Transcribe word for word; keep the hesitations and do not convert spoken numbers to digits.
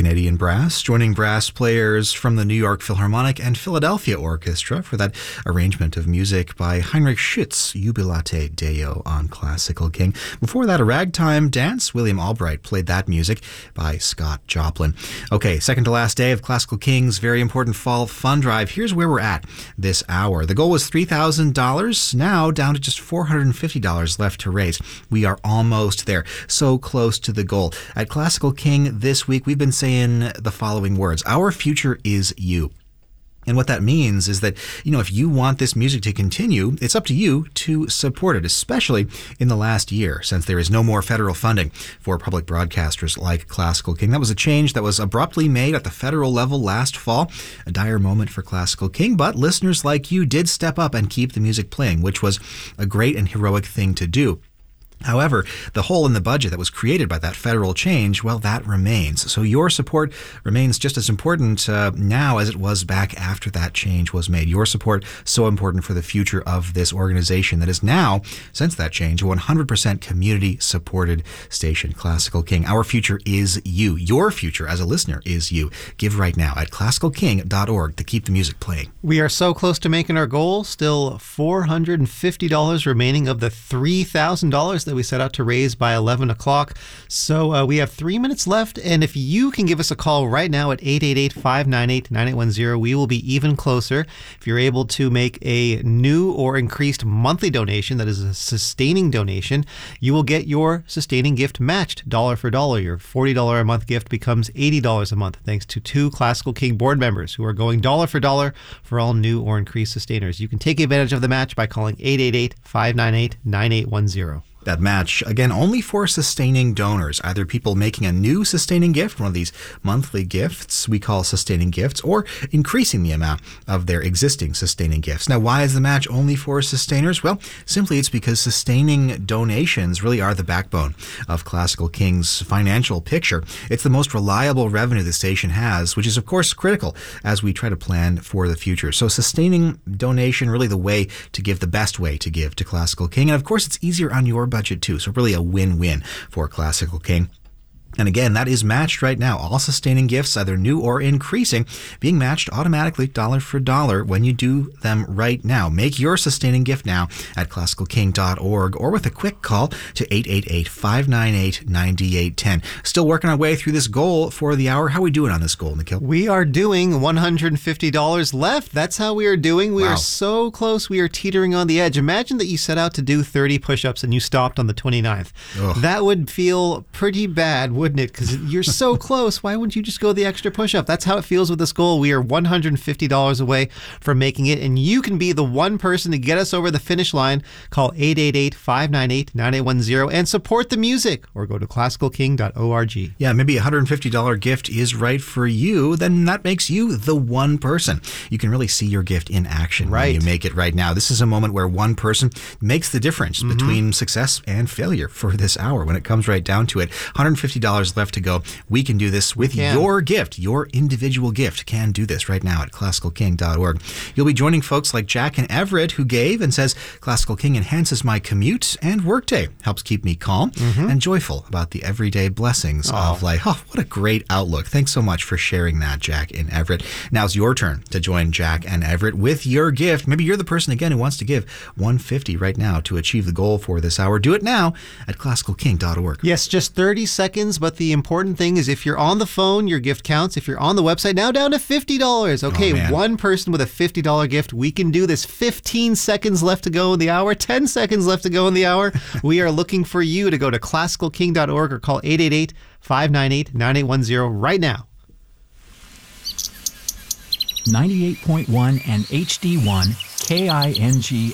Canadian Brass, joining brass players from the New York Philharmonic and Philadelphia Orchestra for that arrangement of music by Heinrich Schütz, Jubilate Deo on Classical King. Before that, a ragtime dance. William Albright played that music by Scott Joplin. Okay, second to last day of Classical King's very important fall fund drive. Here's where we're at this hour. The goal was three thousand dollars, now down to just four hundred fifty dollars left to raise. We are almost there, so close to the goal. At Classical King this week, we've been saying the following words: our future is you. And what that means is that, you know, if you want this music to continue, it's up to you to support it, especially in the last year, since there is no more federal funding for public broadcasters like Classical King. That was a change that was abruptly made at the federal level last fall, a dire moment for Classical King, but listeners like you did step up and keep the music playing, which was a great and heroic thing to do. However, the hole in the budget that was created by that federal change, well, that remains. So your support remains just as important uh, now as it was back after that change was made. Your support so important for the future of this organization that is now, since that change, a one hundred percent community-supported station, Classical King. Our future is you. Your future as a listener is you. Give right now at classical king dot org to keep the music playing. We are so close to making our goal. Still four hundred fifty dollars remaining of the three thousand dollars that we set out to raise by eleven o'clock. So uh, we have three minutes left, and if you can give us a call right now at eight eight eight, five nine eight, nine eight one zero, we will be even closer. If you're able to make a new or increased monthly donation, that is a sustaining donation, you will get your sustaining gift matched dollar for dollar. Your forty dollars a month gift becomes eighty dollars a month, thanks to two Classical King board members who are going dollar for dollar for all new or increased sustainers. You can take advantage of the match by calling eight eight eight, five nine eight, nine eight one zero. That match, again, only for sustaining donors, either people making a new sustaining gift, one of these monthly gifts we call sustaining gifts, or increasing the amount of their existing sustaining gifts. Now, why is the match only for sustainers? Well, simply it's because sustaining donations really are the backbone of Classical King's financial picture. It's the most reliable revenue the station has, which is, of course, critical as we try to plan for the future. So sustaining donation, really the way to give, the best way to give to Classical King. And, of course, it's easier on your budget too. So really a win-win for Classical King. And again, that is matched right now. All sustaining gifts, either new or increasing, being matched automatically dollar for dollar when you do them right now. Make your sustaining gift now at classical king dot org or with a quick call to eight eight eight, five nine eight, nine eight one zero. Still working our way through this goal for the hour. How are we doing on this goal, Nikhil? We are doing one hundred fifty dollars left. That's how we are doing. We Wow. are so close. We are teetering on the edge. Imagine that you set out to do thirty push-ups and you stopped on the twenty-ninth. Ugh. That would feel pretty bad, wouldn't it? Because you're so close. Why wouldn't you just go the extra push-up? That's how it feels with this goal. We are one hundred fifty dollars away from making it, and you can be the one person to get us over the finish line. Call eight eight eight, five nine eight, nine eight one zero and support the music, or go to classical king dot org. Yeah, maybe a one hundred fifty dollars gift is right for you. Then that makes you the one person. You can really see your gift in action Right. when you make it right now. This is a moment where one person makes the difference Mm-hmm. between success and failure for this hour when it comes right down to it. one hundred fifty dollars left to go. We can do this with can. your gift. Your individual gift can do this right now at classical king dot org. You'll be joining folks like Jack and Everett, who gave and says, Classical King enhances my commute and workday, helps keep me calm and joyful about the everyday blessings Aw. of life. Oh, what a great outlook. Thanks so much for sharing that, Jack and Everett. Now it's your turn to join Jack and Everett with your gift. Maybe you're the person, again, who wants to give one hundred fifty dollars right now to achieve the goal for this hour. Do it now at classical king dot org. Yes, just thirty seconds, but the important thing is if you're on the phone, your gift counts. If you're on the website, now down to fifty dollars. Okay, Oh, man. one person with a fifty dollars gift. We can do this. fifteen seconds left to go in the hour. ten seconds left to go in the hour. We are looking for you to go to classical king dot org or call eight eight eight, five nine eight, nine eight one zero right now. ninety-eight point one and H D one, K I N G